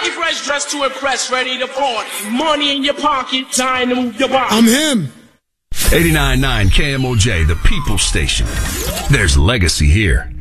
fresh, dressed to impress, ready to party. Money in your pocket, time to move your body. I'm him. 89.9 KMOJ, the People Station. There's legacy here.